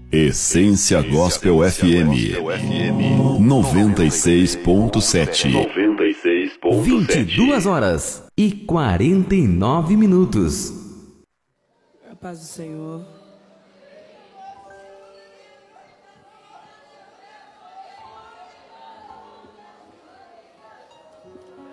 Essência Gospel FM 96.7. 22h49. A paz do Senhor.